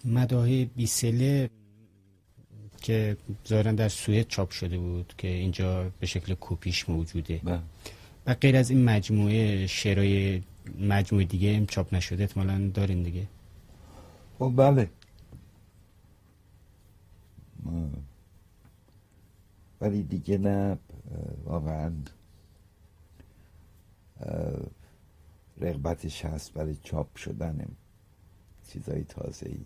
مداح بیسله که ظاهرا در سوئد چاپ شده بود که اینجا به شکل کپیش موجوده و غیر از این مجموعه شعرهای مجموعه دیگه هم چاپ نشده احتمالاً دارین دیگه. بله، ولی دیگه نه، واقعا رغبتش هست برای چاپ شدن چیزای تازه‌ای،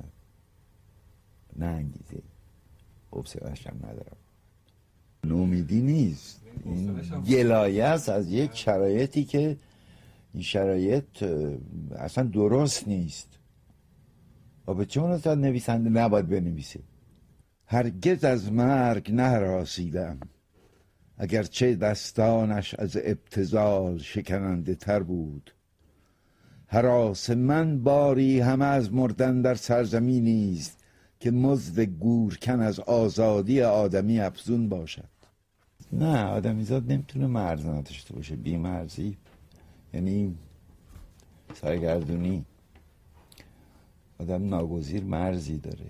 نه انگیزه، حوصله‌اش هم ندارم. نومیدی نیست، این گلایه است از یک شرایطی که این شرایط اصلا درست نیست و به چه مناسبت نویسنده نباید بنویسه. هرگز از مرگ نهراسیدم، اگرچه دستانش از ابتذال شکننده تر بود. هراس من باری همه از مردن در سرزمینی است که مزد گورکن از آزادی آدمی افزون باشد. نه، آدمیزاد نمیتونه مرز نداشته باشه. بی مرزی یعنی سرگردونی. آدم ناگزیر مرزی داره.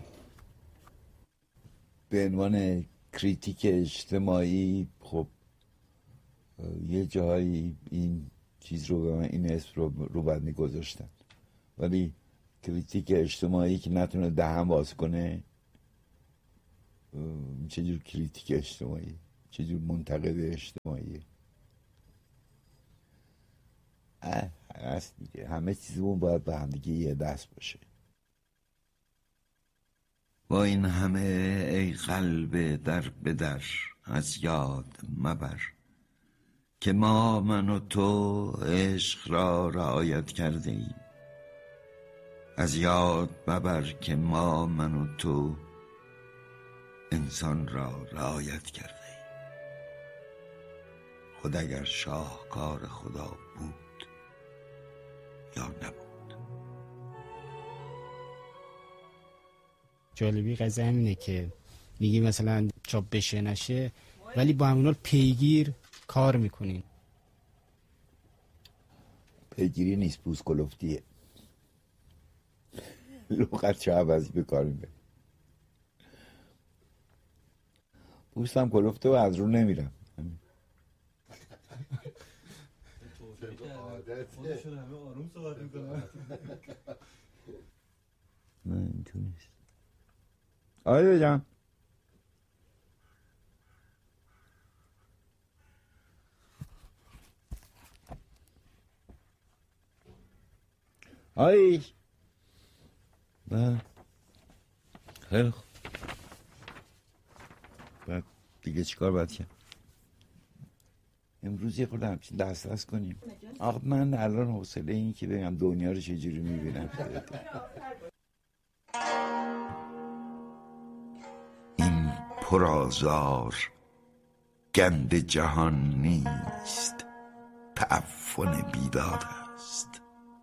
به عنوان کریتیک اجتماعی خب یه جایی این چیز رو به من، این اسم رو بدنی گذاشتن، ولی کریتیک اجتماعی که نتونه دهن باز کنه چجور کریتیک اجتماعی، چجور منتقد اجتماعی هست دیگه. همه چیزمون باید به هم دیگه یه دست باشه. با این همه ای قلب در بدر از یاد مبر، که ما من و تو عشق را رعایت کرده ایم. از یاد مبر که ما من و تو انسان را رعایت کرده ایم. خود اگر شاهکار خدا بود یا نبود. جالبی قضیه همینه که میگی مثلا چاپ بشه نشه ولی با همون حال پیگیر کار میکنین. پیگیری نیست، بوز کلفتیه. لغت چه عوضی به کار میبری. بوستم کلفته و از رو نمیرم. نه اینطور نیست. آره جان. آی بله خیلی خوب. بعد دیگه چیکار باید کرد؟ امروز یه خورده همچین دست کنیم. آخه من الان حوصله این که بگم دنیا رو چجوری میبینم. این پرآزار گند جهان نیست، تعفن بیداد است.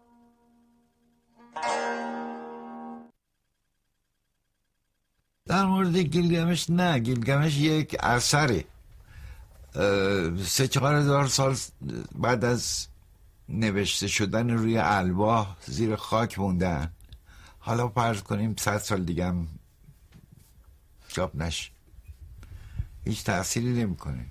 در مورد گیلگمش نه، گیلگمش یک اثره. 3,000-4,000 سال بعد از نوشته شدن روی الواح زیر خاک موندن. حالا فرض کنیم 100 سال دیگه هم چاپ نشه، هیچ تأثیری نمیکنه.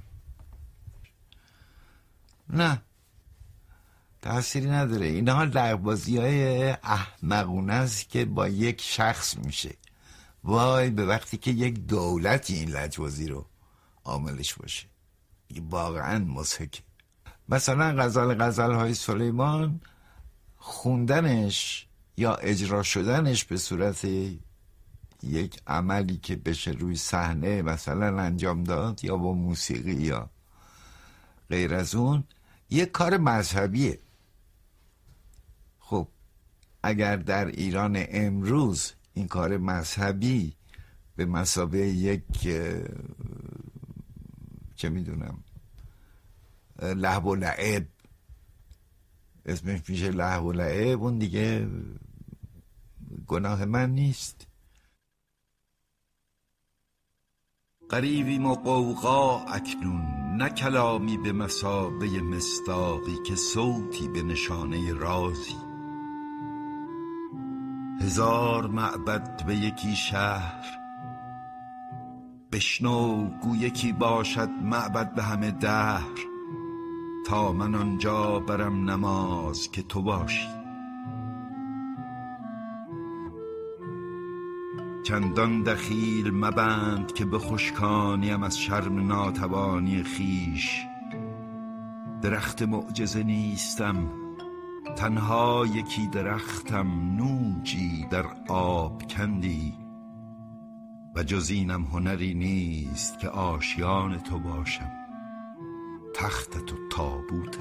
نه تأثیری نداره. اینها لغبازی‌های احمقونه است که با یک شخص میشه. وای به وقتی که یک دولتی این لجبازی رو عاملش باشه، واقعا مضحکه. مثلا غزل‌های سلیمان خوندنش یا اجرا شدنش به صورت یک عملی که بشه روی صحنه مثلا انجام داد یا با موسیقی یا غیر از اون، یک کار مذهبیه. خب اگر در ایران امروز این کار مذهبی به مثابه یک چه میدونم لهو و لعب، اسمش میشه لهو و لعب، اون دیگه گناه من نیست. غریبیم و غوغا اکنون، نه کلامی به مثابه مصداقی که صوتی به نشانه رازی. 1000 معبد به یکی شهر، بشنو گو یکی باشد معبد به همه دهر. تا من آنجا برم نماز که تو باشی، چندان دخیل مبند که به خشکانیم از شرم ناتوانی خیش. درخت معجزه نیستم، تنها یکی درختم، نوجی در آب کندی. و جز اینم هنری نیست که آشیان تو باشم، تختت و تابوتت.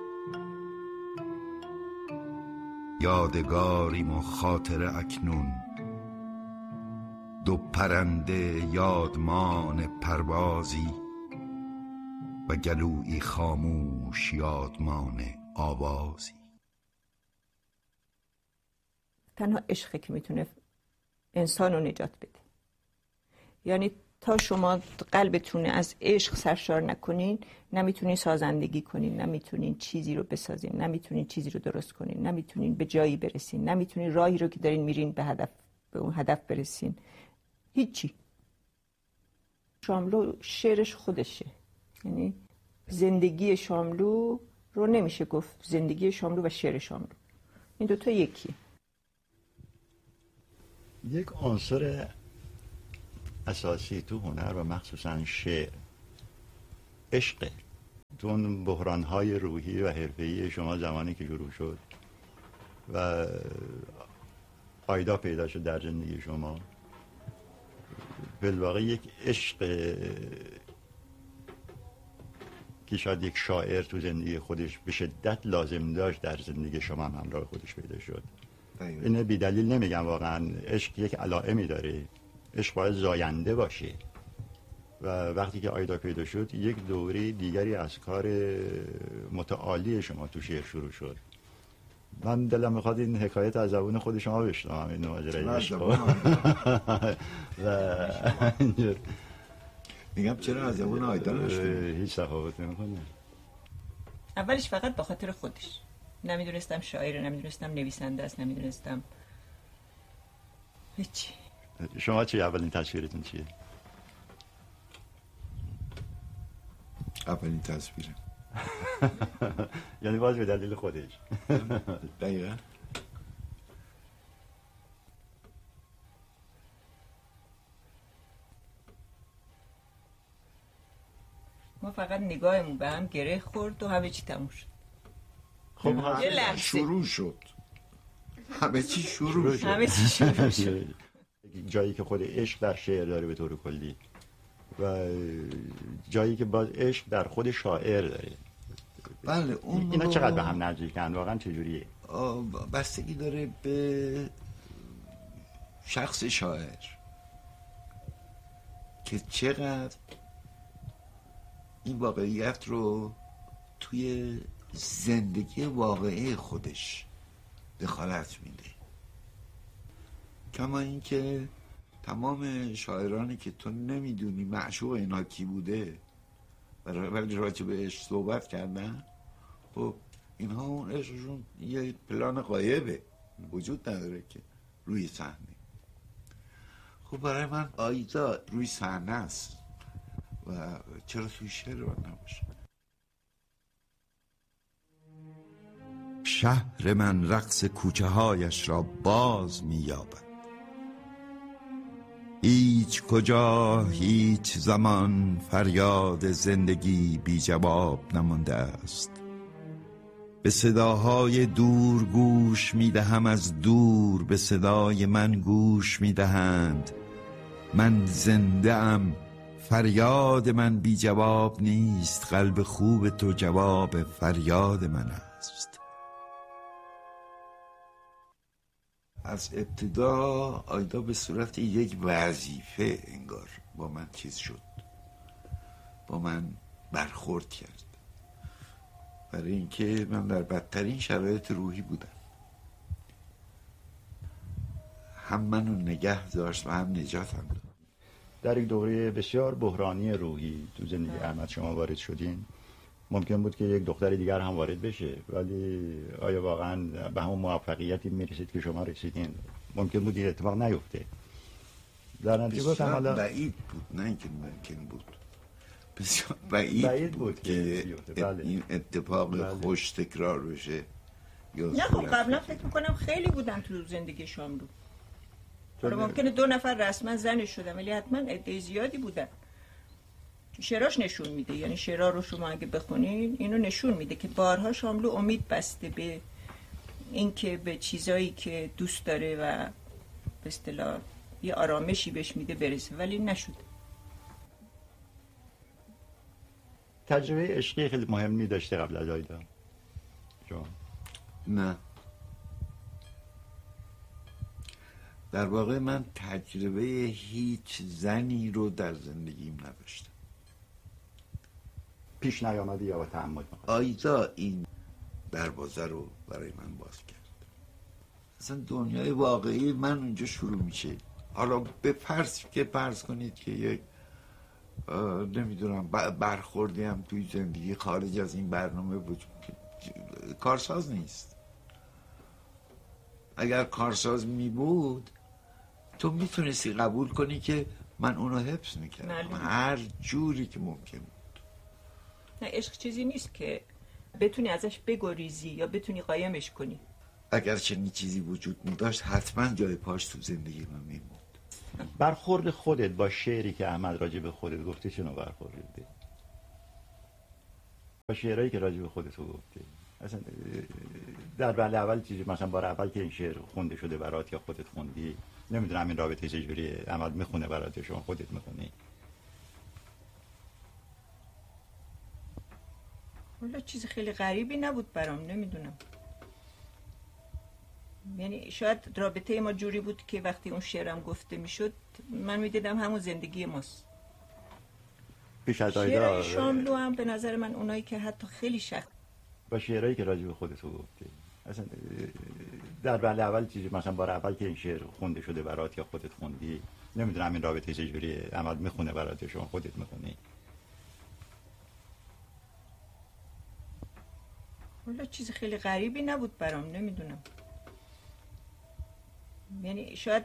یادگاریم و خاطر اکنون، دو پرنده یادمان پروازی. و گلویی خاموش یادمان آوازی. تنها عشقی که میتونه انسان رو نجات بده. یعنی تا شما قلبتون از عشق سرشار نکنین، نمیتونین سازندگی کنین، نمیتونین چیزی رو بسازین، نمیتونین چیزی رو درست کنین، نمیتونین به جایی برسین، نمیتونین راهی رو که دارین میرین به اون هدف برسین. هیچی. شاملو شعرش خودشه، یعنی زندگی شاملو رو نمیشه گفت زندگی شاملو و شعر شاملو، این دوتا یکی. یک عنصر اساسی تو هنر و مخصوصا شعر عشقه. تو اون بحران‌های روحی و حرفه‌ای شما زمانی که شروع شد و آیدا پیدا شد در زندگی شما، بالواقع یک عشق که شاید یک شاعر تو زندگی خودش به شدت لازم داشت در زندگی شما هم همراه خودش پیدا شد. اینه بی دلیل نمیگم، واقعا عشق یک علائمی داره. عشق باید زاینده باشه و وقتی که آیدا پیدا شد یک دوره دیگری از کار متعالی شما تو شعر شروع شد. من دلم میخواد این حکایت از زبون خود شما بشنوم، این ماجرای عشق. و میگم چرا از زبون آیدا نشد؟ هیچ تفاوت نمیکنه. اولش فقط به خاطر خودش، نمیدونستم شاعره، نمیدونستم نویسنده است، نمیدونستم هیچی. شما چی اولین تصویرتون چیه؟ اولین تصویرم یعنی باز به دلیل خودش. دقیقا. ما فقط نگاهمون به هم گره خورد و همه چی تموم شد. خب یه لحظه شروع شد، همه چی شروع شد. همه چی شروع شد. جایی که خود عشق در شعر داره به طور کلی و جایی که باز عشق در خود شاعر داره. بله اون اینا چقدر به هم نزدیکن واقعا؟ چجوریه؟ بستگی داره به شخص شاعر که چقدر این واقعیت رو توی زندگی واقعی خودش دخالت میده. کما اینکه تمام شاعرانی که تو نمیدونی معشوق اینا کی بوده ولی راجع به عشق صحبت کردن، خب اینها اون عشقشون یه پلان غایبه، وجود نداره که روی صحنه. خب برای من آیدا روی صحنه است و چرا توی شعر من نباشه؟ شهر من رقص کوچه هایش را باز می یابد. هیچ کجا هیچ زمان فریاد زندگی بی جواب نمانده است. به صداهای دور گوش می دهم، از دور به صدای من گوش می دهند. من زنده ام، فریاد من بی جواب نیست. قلب خوب تو جواب فریاد من است. از ابتدا آیدا به صورت یک وظیفه انگار با من چیز شد، با من برخورد کرد، برای اینکه من در بدترین شرایط روحی بودم. هم منو نگه داشت و هم نجاتم داد. در یک دوره بسیار بحرانی روحی تو زندگی احمد شما وارد شدین ممکن بود که یک دختر دیگر هم وارد بشه، ولی آیا واقعا به همون موفقیتی میرسید که شما رسیدین؟ ممکن بود این اتفاق نیفته. در نتیجه گفتم حالا بعید بود، نه اینکه ممکن بود، بسیار بعید بود که این اتفاق خوش تکرار بشه. نه خب قبلا فکر میکنم خیلی بودن تو زندگی شاملو. حالا ممکنه 2 نفر رسما زنش شدن، ولی حتما عده زیادی بودن. شعراش نشون میده، یعنی شعرها رو شما اگه بخونین اینو نشون میده که بارها شاملو امید بسته به اینکه به چیزایی که دوست داره و به اصطلاح یه آرامشی بهش میده برسه، ولی نشد. تجربه عشقی خیلی مهمی داشته قبل از آیدا جان؟ نه، در واقع من تجربه هیچ زنی رو در زندگیم نداشتم. پیش نیامده یا با تعمد؟ آیدا این دروازه رو برای من باز کرد. اصلا دنیای واقعی من اونجا شروع میشه. حالا به فرض کنید که یک نمیدونم برخوردی هم توی زندگی خارج از این برنامه بود، کارساز نیست. اگر کارساز می بود تو میتونستی قبول کنی که من اونو حفظ میکردم هر جوری که ممکن بود. نه، عشق چیزی نیست که بتونی ازش بگریزی یا بتونی قایمش کنی. اگر چنین چیزی وجود میداشت حتما جای پاش تو زندگی من میموند. برخورد خودت با شعری که احمد راجع به خودت گفته چنو برخوردی؟ با شعرهایی که راجع به خودت گفتی اصلا در بله اول چیزی مثلا بار اول که این شعر خونده شده برات یا خودت خوندی، نمیدونم این رابطه چجوریه، احمد میخونه برات شما خودت میخونی؟ والا چیز خیلی غریبی نبود برام، نمیدونم. یعنی شاید رابطه ما جوری بود که وقتی اون شعرم گفته میشد من میدیدم همون زندگی ماست. پیش از آیدا شعرهای شاملو هم به نظر من اونایی که حتی خیلی با شعرهایی که راجع به خودت گفتی اصلا در بله اول چیزی مثلا بار اول که این شعر خونده شده برات یا خودت خوندی، نمیدونم این رابطه چجوریه، احمد میخونه برات شما خودت میخونی؟ والا چیز خیلی غریبی نبود برام، نمیدونم. یعنی شاید